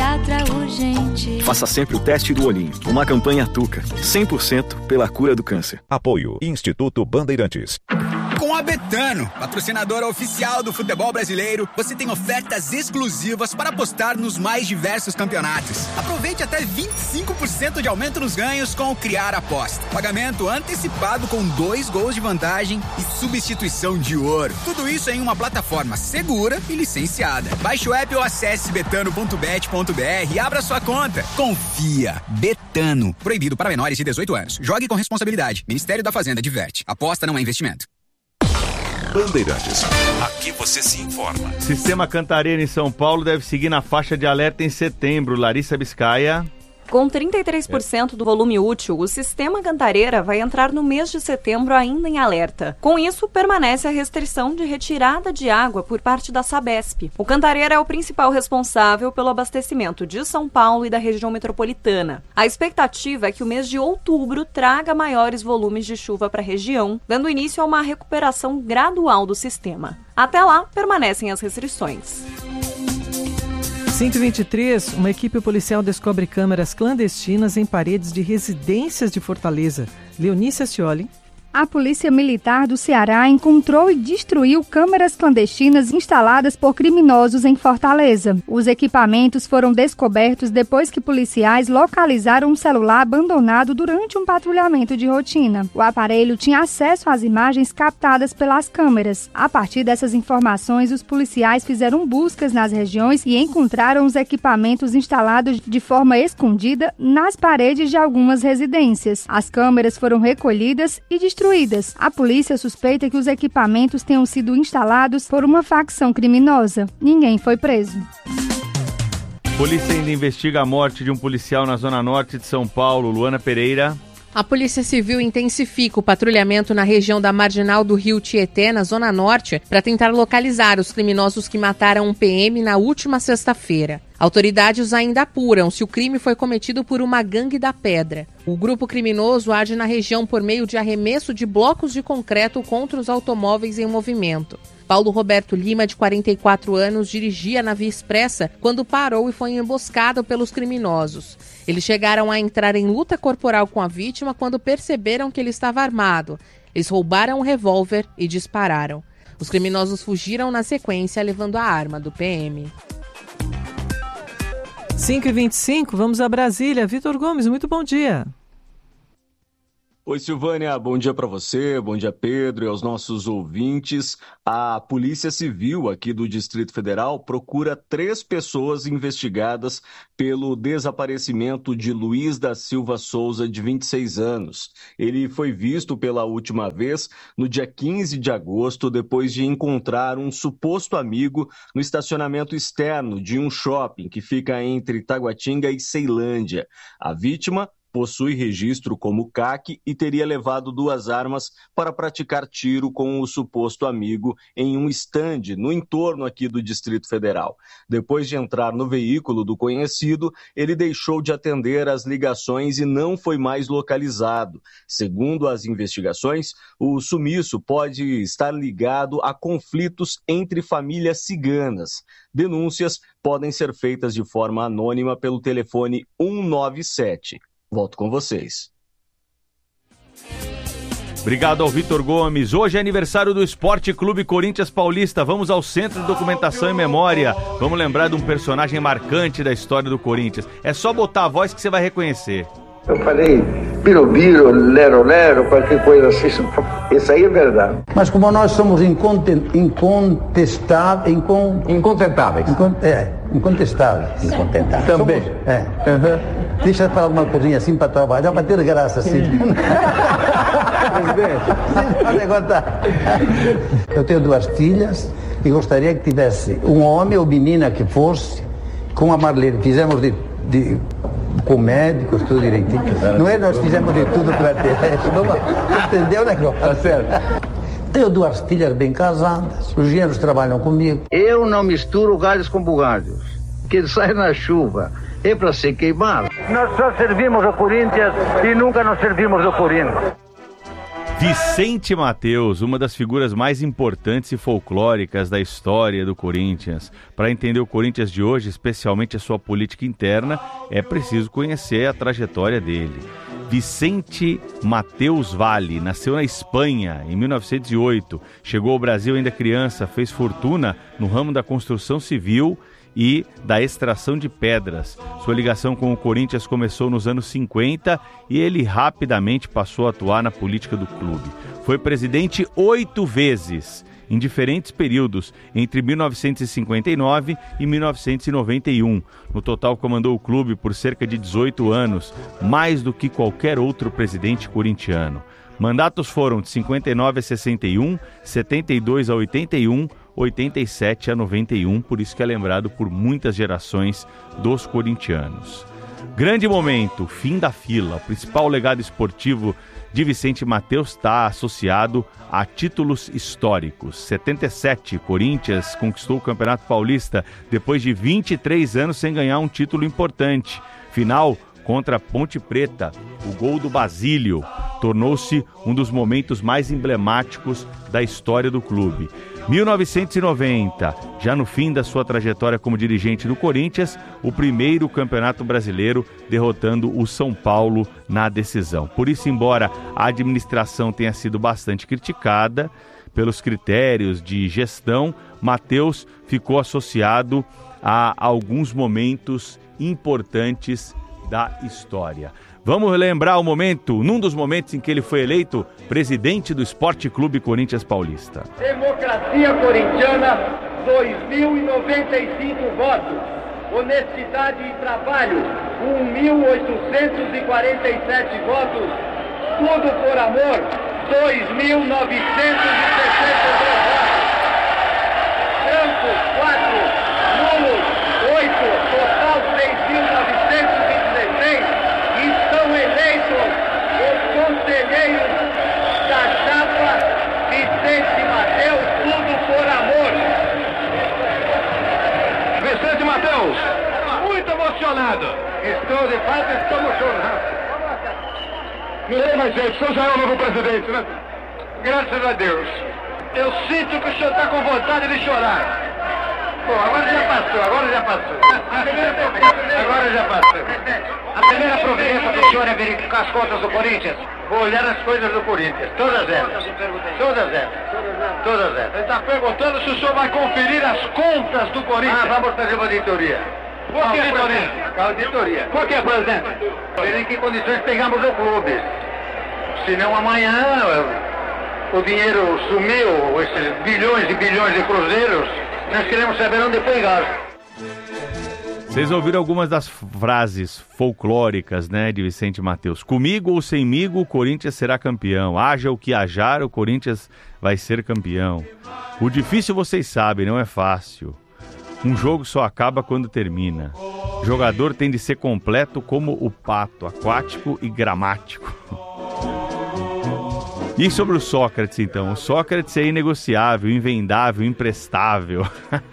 pediatra urgente. Faça sempre o teste do olhinho. Uma campanha Tuca. 100% pela cura do câncer. Apoio Instituto Bandeirantes. Com a Betano, patrocinadora oficial do futebol brasileiro, você tem ofertas exclusivas para apostar nos mais diversos campeonatos. Aproveite até 25% de aumento nos ganhos com o Criar Aposta. Pagamento antecipado com 2 gols de vantagem e substituição de ouro. Tudo isso em uma plataforma segura e licenciada. Baixe o app ou acesse betano.bet.br e abra sua conta. Confia. Betano. Proibido para menores de 18 anos. Jogue com responsabilidade. Ministério da Fazenda diverte. Aposta não é investimento. Bandeirantes. Aqui você se informa. Sistema Cantareira em São Paulo deve seguir na faixa de alerta em setembro. Larissa Biscaia. Com 33% do volume útil, o Sistema Cantareira vai entrar no mês de setembro ainda em alerta. Com isso, permanece a restrição de retirada de água por parte da Sabesp. O Cantareira é o principal responsável pelo abastecimento de São Paulo e da região metropolitana. A expectativa é que o mês de outubro traga maiores volumes de chuva para a região, dando início a uma recuperação gradual do sistema. Até lá, permanecem as restrições. 5h23, uma equipe policial descobre câmeras clandestinas em paredes de residências de Fortaleza. Leonícia Scioli. A Polícia Militar do Ceará encontrou e destruiu câmeras clandestinas instaladas por criminosos em Fortaleza. Os equipamentos foram descobertos depois que policiais localizaram um celular abandonado durante um patrulhamento de rotina. O aparelho tinha acesso às imagens captadas pelas câmeras. A partir dessas informações, os policiais fizeram buscas nas regiões e encontraram os equipamentos instalados de forma escondida nas paredes de algumas residências. As câmeras foram recolhidas e destruídas. A polícia suspeita que os equipamentos tenham sido instalados por uma facção criminosa. Ninguém foi preso. Polícia ainda investiga a morte de um policial na zona norte de São Paulo. Luana Pereira. A Polícia Civil intensifica o patrulhamento na região da marginal do Rio Tietê, na zona norte, para tentar localizar os criminosos que mataram um PM na última sexta-feira. Autoridades ainda apuram se o crime foi cometido por uma gangue da pedra. O grupo criminoso age na região por meio de arremesso de blocos de concreto contra os automóveis em movimento. Paulo Roberto Lima, de 44 anos, dirigia a Via Expressa quando parou e foi emboscado pelos criminosos. Eles chegaram a entrar em luta corporal com a vítima quando perceberam que ele estava armado. Eles roubaram um revólver e dispararam. Os criminosos fugiram na sequência, levando a arma do PM. 5h25, vamos a Brasília. Vitor Gomes, muito bom dia. Oi, Silvânia, bom dia para você, bom dia, Pedro, e aos nossos ouvintes. A Polícia Civil aqui do Distrito Federal procura 3 pessoas investigadas pelo desaparecimento de Luiz da Silva Souza, de 26 anos. Ele foi visto pela última vez no dia 15 de agosto, depois de encontrar um suposto amigo no estacionamento externo de um shopping que fica entre Taguatinga e Ceilândia. A vítima possui registro como CAC e teria levado 2 armas para praticar tiro com o suposto amigo em um estande no entorno aqui do Distrito Federal. Depois de entrar no veículo do conhecido, ele deixou de atender as ligações e não foi mais localizado. Segundo as investigações, o sumiço pode estar ligado a conflitos entre famílias ciganas. Denúncias podem ser feitas de forma anônima pelo telefone 197. Volto com vocês. Obrigado ao Vitor Gomes. Hoje é aniversário do Esporte Clube Corinthians Paulista. Vamos ao Centro de Documentação e Memória. Vamos lembrar de um personagem marcante da história do Corinthians. É só botar a voz que você vai reconhecer. Eu falei biro-biro, lero-lero, qualquer coisa assim. Isso aí é verdade. Mas como nós somos incontestáveis. Também. Deixa eu falar uma coisinha assim para trabalhar, para ter graça assim. Eu tenho 2 filhas e gostaria que tivesse um homem ou menina que fosse com a Marlene. Fizemos com médicos, tudo direitinho. Não é? Nós fizemos de tudo para ter. Entendeu, né, Cló? Tá certo. Tenho 2 filhas bem casadas. Os genros trabalham comigo. Eu não misturo galhos com bugalhos. Que sai na chuva é para ser queimado. Nós só servimos o Corinthians e nunca nos servimos do Corinthians. Vicente Matheus, uma das figuras mais importantes e folclóricas da história do Corinthians. Para entender o Corinthians de hoje, especialmente a sua política interna, é preciso conhecer a trajetória dele. Vicente Matheus Vale nasceu na Espanha em 1908, chegou ao Brasil ainda criança, fez fortuna no ramo da construção civil e da extração de pedras. Sua ligação com o Corinthians começou nos anos 50 e ele rapidamente passou a atuar na política do clube. Foi presidente 8 vezes, em diferentes períodos, entre 1959 e 1991. No total, comandou o clube por cerca de 18 anos, mais do que qualquer outro presidente corintiano. Mandatos foram de 59 a 61, 72 a 81, 87 a 91, por isso que é lembrado por muitas gerações dos corintianos. Grande momento, fim da fila. O principal legado esportivo de Vicente Matheus está associado a títulos históricos. 77, Corinthians conquistou o Campeonato Paulista depois de 23 anos sem ganhar um título importante. Final contra a Ponte Preta, o gol do Basílio tornou-se um dos momentos mais emblemáticos da história do clube. 1990, já no fim da sua trajetória como dirigente do Corinthians, o primeiro Campeonato Brasileiro, derrotando o São Paulo na decisão. Por isso, embora a administração tenha sido bastante criticada pelos critérios de gestão, Matheus ficou associado a alguns momentos importantes da história. Vamos lembrar o momento, num dos momentos em que ele foi eleito presidente do Esporte Clube Corinthians Paulista. Democracia corintiana, 2.095 votos. Honestidade e trabalho, 1.847 votos. Tudo por amor, 2.962 votos. Brancos, 4. Nulos, 8. Total, 6.916. Estão eleitos os conselheiros da chapa Vicente Matheus, tudo por amor. Vicente Matheus, muito emocionado. Estou de fato, estou emocionado. Não tem mais jeito, o senhor já é o novo presidente, né? Graças a Deus. Eu sinto que o senhor está com vontade de chorar. Bom, agora já passou. Agora já passou. A primeira providência do senhor é verificar as contas do Corinthians? Vou olhar as coisas do Corinthians, todas elas. Ele está perguntando se o senhor vai conferir as contas do Corinthians. Vamos fazer uma auditoria. Por que, presidente? Auditoria. Por que, presidente? Ver em que condições pegamos o clube. Senão amanhã o dinheiro sumiu, esses bilhões e bilhões de cruzeiros, nós queremos saber onde foi gasto. Vocês ouviram algumas das frases folclóricas, né, de Vicente Matheus. Comigo ou semigo, o Corinthians será campeão. Haja o que hajar, o Corinthians vai ser campeão. O difícil vocês sabem, não é fácil. Um jogo só acaba quando termina. O jogador tem de ser completo como o pato, aquático e gramático. E sobre o Sócrates, então? O Sócrates é inegociável, invendável, imprestável.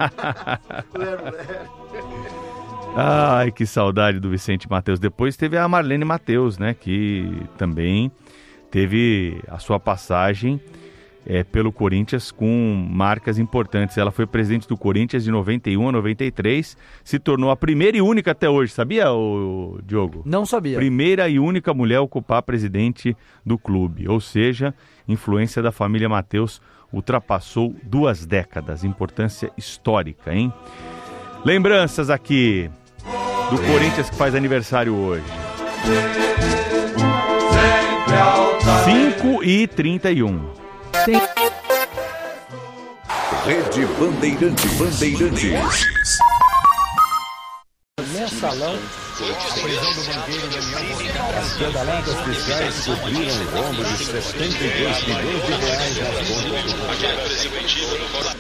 Ai, que saudade do Vicente Matheus. Depois teve a Marlene Matheus, né? Que também teve a sua passagem pelo Corinthians com marcas importantes. Ela foi presidente do Corinthians de 91 a 93, se tornou a primeira e única até hoje. Sabia, Diogo? Não sabia. Primeira e única mulher a ocupar presidente do clube. Ou seja, influência da família Matheus ultrapassou 2 décadas. Importância histórica, hein? Lembranças aqui do Corinthians que faz aniversário hoje. 5h31. Rede Bandeirantes. Nesse salão, a prisão do banqueiro Daniel, as pedaladas fiscais cobriram o rombo de 72 milhões de reais nas contas.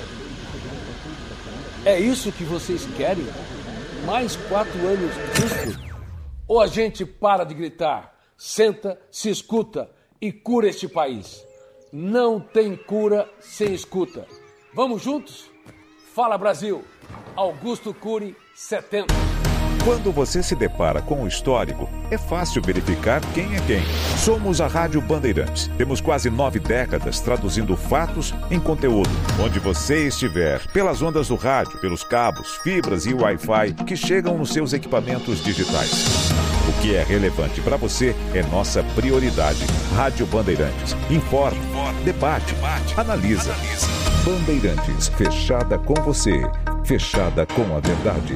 É isso que vocês querem? Mais 4 anos disso? Ou a gente para de gritar, senta, se escuta e cura este país? Não tem cura sem escuta. Vamos juntos? Fala Brasil! Augusto Cury, 70. Quando você se depara com o histórico, é fácil verificar quem é quem. Somos a Rádio Bandeirantes. Temos quase 9 décadas traduzindo fatos em conteúdo. Onde você estiver, pelas ondas do rádio, pelos cabos, fibras e Wi-Fi que chegam nos seus equipamentos digitais. O que é relevante para você é nossa prioridade. Rádio Bandeirantes. Informa, debate, analisa. Bandeirantes, fechada com você, fechada com a verdade.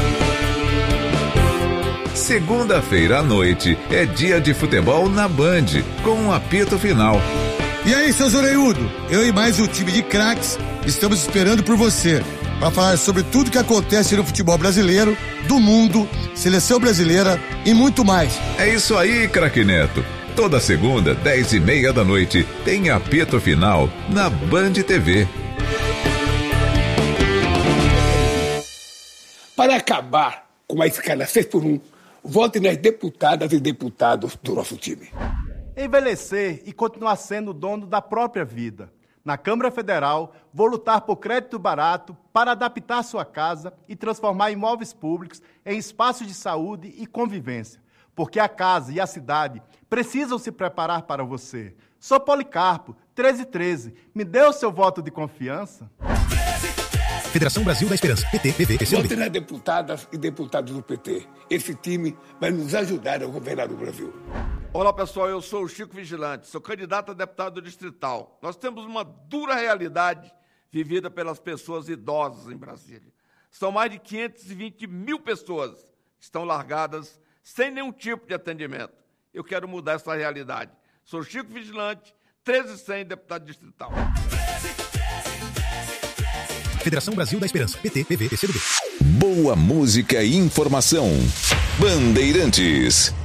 Segunda-feira à noite é dia de futebol na Band, com um apito final. E aí, seus orelhudos? Eu e mais um time de craques estamos esperando por você para falar sobre tudo que acontece no futebol brasileiro, do mundo, seleção brasileira e muito mais. É isso aí, craque Neto. Toda segunda, 10h30 da noite, tem apito final na Band TV. Para acabar com a escala 6x1, vote nas deputadas e deputados do nosso time. Envelhecer e continuar sendo dono da própria vida. Na Câmara Federal, vou lutar por crédito barato para adaptar sua casa e transformar imóveis públicos em espaços de saúde e convivência. Porque a casa e a cidade precisam se preparar para você. Sou Policarpo, 1313. Me dê o seu voto de confiança? Federação Brasil da Esperança. PT, PV, PCdoB. Vote nas deputadas e deputados do PT. Esse time vai nos ajudar a governar o Brasil. Olá, pessoal. Eu sou o Chico Vigilante. Sou candidato a deputado distrital. Nós temos uma dura realidade vivida pelas pessoas idosas em Brasília. São mais de 520 mil pessoas que estão largadas sem nenhum tipo de atendimento. Eu quero mudar essa realidade. Sou Chico Vigilante, 1300, deputado distrital. Federação Brasil da Esperança. PT, PV, PCdoB. Boa música e informação. Bandeirantes.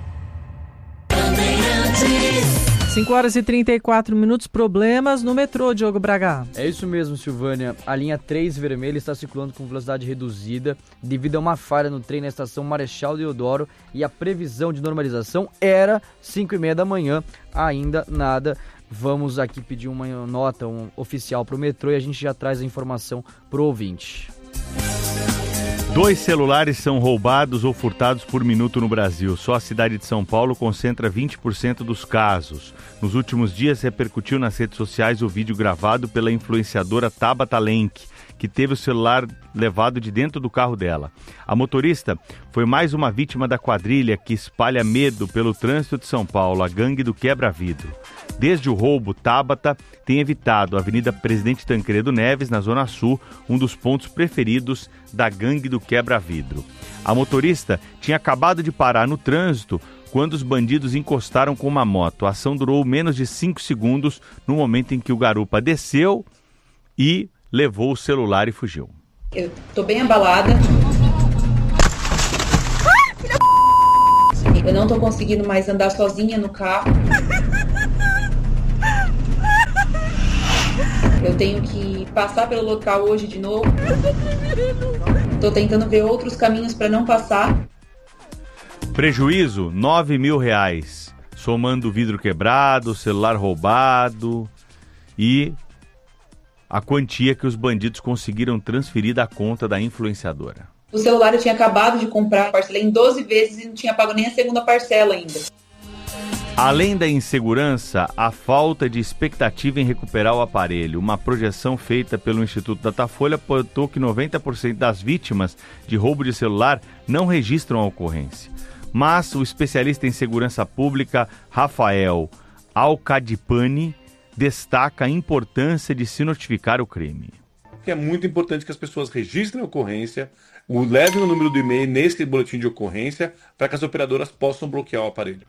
5h34, problemas no metrô, Diogo Braga. É isso mesmo, Silvânia. A linha 3 vermelha está circulando com velocidade reduzida devido a uma falha no trem na estação Marechal Deodoro e a previsão de normalização era 5h30 da manhã, ainda nada. Vamos aqui pedir uma nota oficial para o metrô e a gente já traz a informação para o ouvinte. 2 celulares são roubados ou furtados por minuto no Brasil. Só a cidade de São Paulo concentra 20% dos casos. Nos últimos dias, repercutiu nas redes sociais o vídeo gravado pela influenciadora Tabata Lenk, que teve o celular levado de dentro do carro dela. A motorista foi mais uma vítima da quadrilha que espalha medo pelo trânsito de São Paulo, a gangue do quebra-vidro. Desde o roubo, Tabata tem evitado a Avenida Presidente Tancredo Neves, na Zona Sul, um dos pontos preferidos da gangue do quebra-vidro. A motorista tinha acabado de parar no trânsito quando os bandidos encostaram com uma moto. A ação durou menos de 5 segundos no momento em que o garupa desceu e levou o celular e fugiu. Eu tô bem abalada. Eu não tô conseguindo mais andar sozinha no carro. Eu tenho que passar pelo local hoje de novo. Tô tentando ver outros caminhos para não passar. Prejuízo, R$9.000, somando o vidro quebrado, celular roubado e a quantia que os bandidos conseguiram transferir da conta da influenciadora. O celular eu tinha acabado de comprar, parcelei em 12 vezes e não tinha pago nem a segunda parcela ainda. Além da insegurança, a falta de expectativa em recuperar o aparelho. Uma projeção feita pelo Instituto Datafolha apontou que 90% das vítimas de roubo de celular não registram a ocorrência. Mas o especialista em segurança pública, Rafael Alcadipani, destaca a importância de se notificar o crime. É muito importante que as pessoas registrem a ocorrência, levem o número do e-mail nesse boletim de ocorrência, para que as operadoras possam bloquear o aparelho.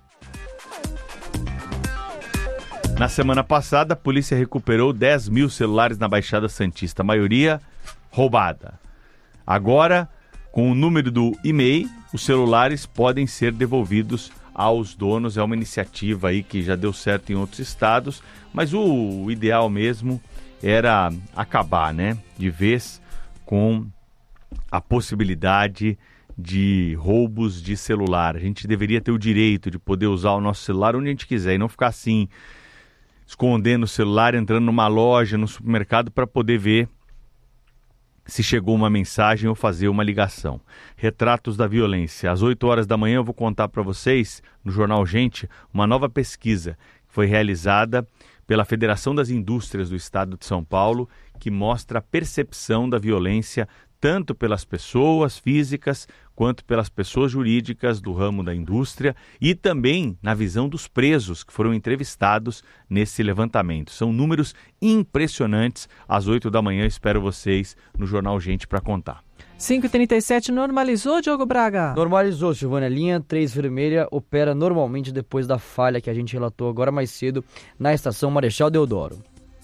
Na semana passada, a polícia recuperou 10.000 celulares na Baixada Santista, a maioria roubada. Agora, com o número do e-mail, os celulares podem ser devolvidos aos donos. É uma iniciativa aí que já deu certo em outros estados, mas o ideal mesmo era acabar, né, de vez com a possibilidade de roubos de celular. A gente deveria ter o direito de poder usar o nosso celular onde a gente quiser e não ficar assim, escondendo o celular, entrando numa loja, no supermercado para poder ver se chegou uma mensagem ou fazer uma ligação. Retratos da violência. Às 8 horas da manhã eu vou contar para vocês, no Jornal Gente, uma nova pesquisa que foi realizada pela Federação das Indústrias do Estado de São Paulo, que mostra a percepção da violência tanto pelas pessoas físicas quanto pelas pessoas jurídicas do ramo da indústria e também na visão dos presos que foram entrevistados nesse levantamento. São números impressionantes. Às 8 da manhã espero vocês no Jornal Gente para contar. 5h37, normalizou, Diogo Braga? Normalizou, Silvânia. Linha 3 vermelha opera normalmente depois da falha que a gente relatou agora mais cedo na estação Marechal Deodoro.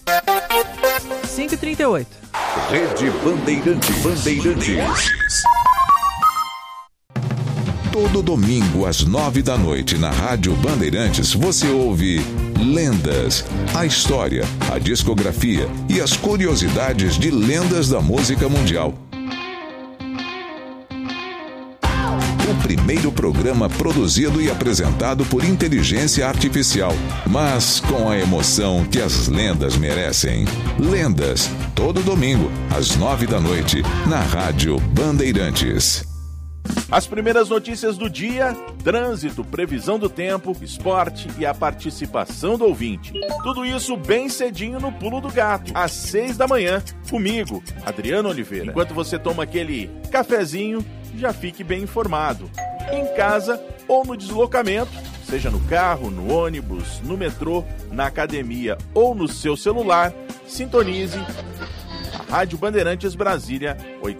5h38. Rede Bandeirantes. Todo domingo às 9 da noite na Rádio Bandeirantes você ouve Lendas, a história, a discografia e as curiosidades de lendas da música mundial. O primeiro programa produzido e apresentado por inteligência artificial, mas com a emoção que as lendas merecem. Lendas, todo domingo, às 9 da noite, na Rádio Bandeirantes. As primeiras notícias do dia, trânsito, previsão do tempo, esporte e a participação do ouvinte. Tudo isso bem cedinho no Pulo do Gato, às 6 da manhã, comigo, Adriano Oliveira. Enquanto você toma aquele cafezinho, já fique bem informado. Em casa ou no deslocamento, seja no carro, no ônibus, no metrô, na academia ou no seu celular, sintonize a Rádio Bandeirantes Brasília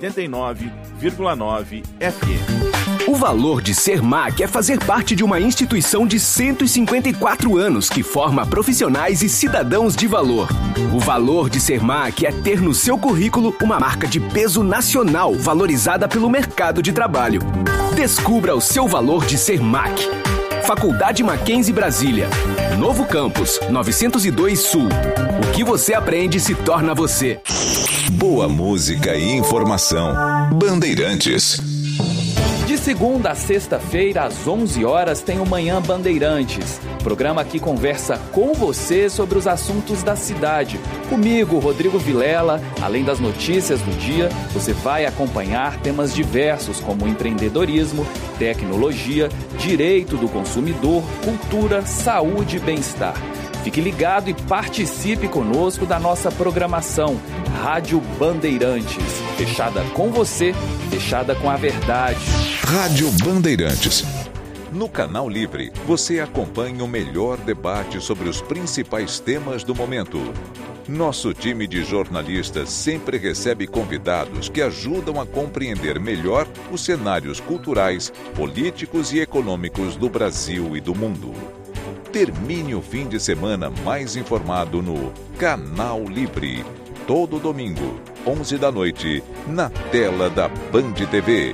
89,9 FM. O valor de ser MAC é fazer parte de uma instituição de 154 anos que forma profissionais e cidadãos de valor. O valor de ser MAC é ter no seu currículo uma marca de peso nacional valorizada pelo mercado de trabalho. Descubra o seu valor de ser MAC. Faculdade Mackenzie Brasília. Novo Campus, 902 Sul. O que você aprende se torna você. Boa música e informação. Bandeirantes. De segunda a sexta-feira, às 11 horas, tem o Manhã Bandeirantes. Programa que conversa com você sobre os assuntos da cidade. Comigo, Rodrigo Vilela, além das notícias do dia, você vai acompanhar temas diversos como empreendedorismo, tecnologia, direito do consumidor, cultura, saúde e bem-estar. Fique ligado e participe conosco da nossa programação. Rádio Bandeirantes. Fechada com você, fechada com a verdade. Rádio Bandeirantes. No Canal Livre, você acompanha o melhor debate sobre os principais temas do momento. Nosso time de jornalistas sempre recebe convidados que ajudam a compreender melhor os cenários culturais, políticos e econômicos do Brasil e do mundo. Termine o fim de semana mais informado no Canal Livre. Todo domingo, 11 da noite, na tela da Band TV.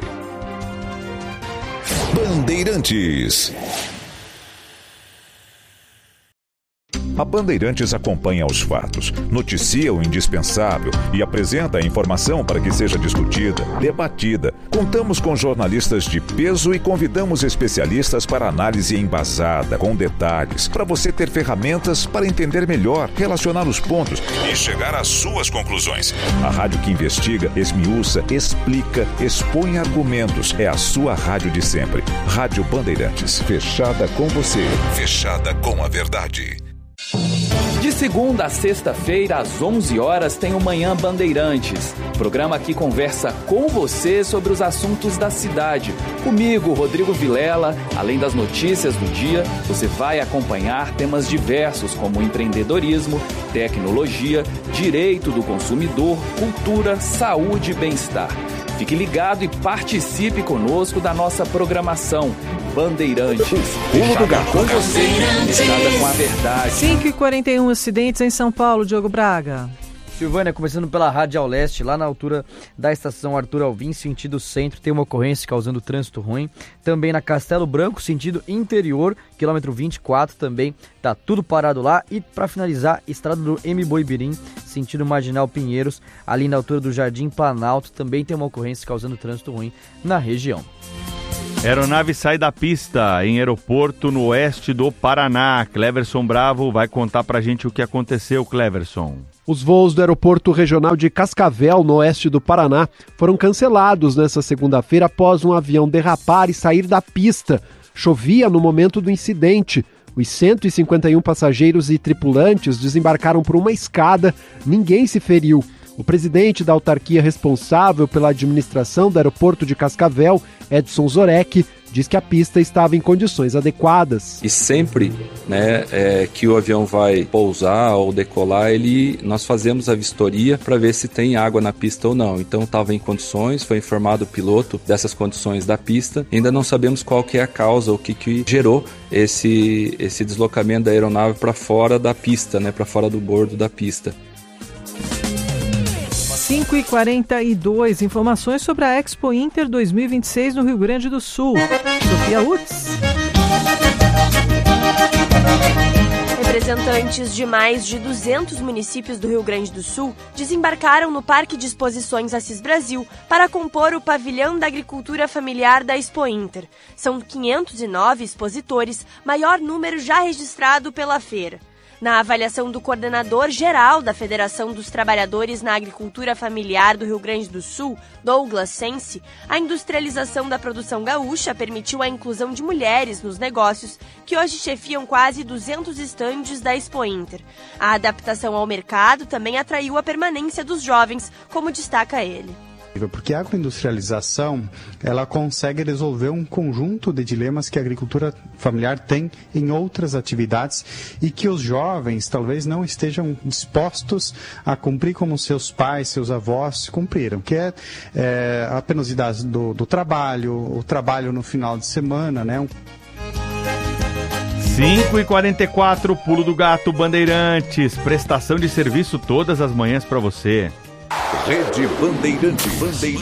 Bandeirantes. A Bandeirantes acompanha os fatos, noticia o indispensável e apresenta a informação para que seja discutida, debatida. Contamos com jornalistas de peso e convidamos especialistas para análise embasada, com detalhes, para você ter ferramentas para entender melhor, relacionar os pontos e chegar às suas conclusões. A rádio que investiga, esmiuça, explica, expõe argumentos. É a sua rádio de sempre. Rádio Bandeirantes, fechada com você, fechada com a verdade. De segunda a sexta-feira, às 11 horas, tem o Manhã Bandeirantes. Programa que conversa com você sobre os assuntos da cidade. Comigo, Rodrigo Vilela, além das notícias do dia, você vai acompanhar temas diversos como empreendedorismo, tecnologia, direito do consumidor, cultura, saúde e bem-estar. Fique ligado e participe conosco da nossa programação. Bandeirantes. Fechada com você, fechada com a verdade. 5h41, acidentes em São Paulo, Diogo Braga. Silvânia, começando pela Radial Leste, lá na altura da estação Arthur Alvim, sentido centro, tem uma ocorrência causando trânsito ruim. Também na Castelo Branco, sentido interior, quilômetro 24, também tá tudo parado lá. E para finalizar, estrada do M. Boibirim, sentido Marginal Pinheiros, ali na altura do Jardim Planalto, também tem uma ocorrência causando trânsito ruim na região. Aeronave sai da pista em aeroporto no oeste do Paraná. Cleverson Bravo vai contar pra gente o que aconteceu, Cleverson. Os voos do aeroporto regional de Cascavel, no oeste do Paraná, foram cancelados nesta segunda-feira após um avião derrapar e sair da pista. Chovia no momento do incidente. Os 151 passageiros e tripulantes desembarcaram por uma escada, ninguém se feriu. O presidente da autarquia responsável pela administração do aeroporto de Cascavel, Edson Zorek, diz que a pista estava em condições adequadas. E sempre, que o avião vai pousar ou decolar, nós fazemos a vistoria para ver se tem água na pista ou não. Então estava em condições, foi informado o piloto dessas condições da pista. Ainda não sabemos qual que é a causa, o que gerou esse deslocamento da aeronave para fora da pista, para fora do bordo da pista. 5h42, informações sobre a Expo Inter 2026 no Rio Grande do Sul. Sofia Utz. Representantes de mais de 200 municípios do Rio Grande do Sul desembarcaram no Parque de Exposições Assis Brasil para compor o pavilhão da agricultura familiar da Expo Inter. São 509 expositores, maior número já registrado pela feira. Na avaliação do coordenador geral da Federação dos Trabalhadores na Agricultura Familiar do Rio Grande do Sul, Douglas Sense, a industrialização da produção gaúcha permitiu a inclusão de mulheres nos negócios, que hoje chefiam quase 200 estandes da Expo Inter. A adaptação ao mercado também atraiu a permanência dos jovens, como destaca ele. Porque a agroindustrialização, ela consegue resolver um conjunto de dilemas que a agricultura familiar tem em outras atividades e que os jovens talvez não estejam dispostos a cumprir como seus pais, seus avós cumpriram, que é a penosidade do trabalho, o trabalho no final de semana, 5h44, Pulo do Gato Bandeirantes, prestação de serviço todas as manhãs para você. Rede Bandeirantes.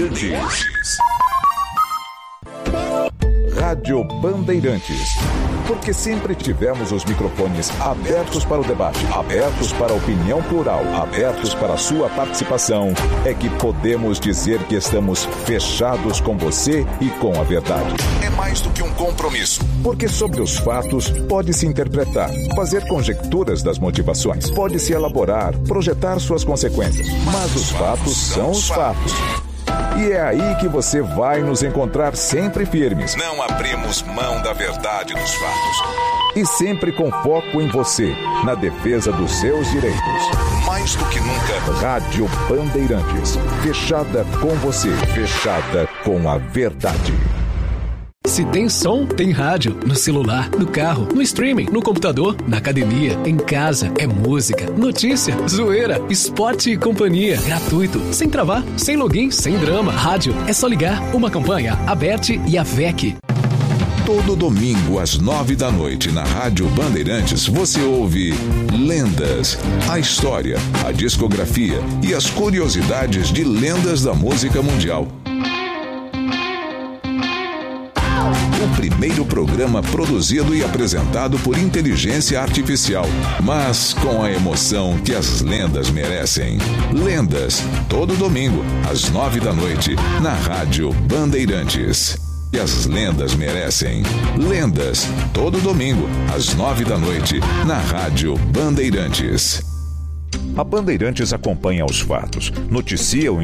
Rádio Bandeirantes. Porque sempre tivemos os microfones abertos para o debate, abertos para a opinião plural, abertos para a sua participação, é que podemos dizer que estamos fechados com você e com a verdade. É mais do que um compromisso. Porque sobre os fatos pode-se interpretar, fazer conjecturas das motivações, pode-se elaborar, projetar suas consequências. Mas os fatos são os fatos. E é aí que você vai nos encontrar sempre firmes. Não abrimos mão da verdade dos fatos. E sempre com foco em você, na defesa dos seus direitos. Mais do que nunca, Rádio Bandeirantes. Fechada com você, fechada com a verdade. Se tem som, tem rádio. No celular, no carro, no streaming, no computador, na academia, em casa. É música, notícia, zoeira, esporte e companhia. Gratuito, sem travar, sem login, sem drama. Rádio, é só ligar. Uma campanha, a BERT e a VEC. Todo domingo às 9 da noite na Rádio Bandeirantes você ouve Lendas, a história, a discografia e as curiosidades de lendas da música mundial. O primeiro programa produzido e apresentado por inteligência artificial, mas com a emoção que as lendas merecem. Lendas, todo domingo, às 9 da noite, na Rádio Bandeirantes. E as lendas merecem. Lendas, todo domingo, às 9 da noite, na Rádio Bandeirantes. A Bandeirantes acompanha os fatos, noticia o